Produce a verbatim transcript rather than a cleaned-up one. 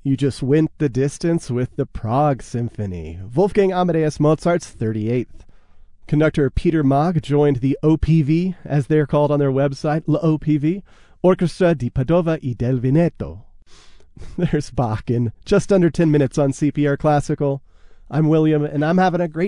You just went the distance with the Prague Symphony, Wolfgang Amadeus Mozart's thirty-eighth. Conductor Peter Maag joined the O P V, as they're called on their website, L'O P V, Orchestra di Padova e del Veneto. There's Bach in just under ten minutes on C P R Classical. I'm William, and I'm having a great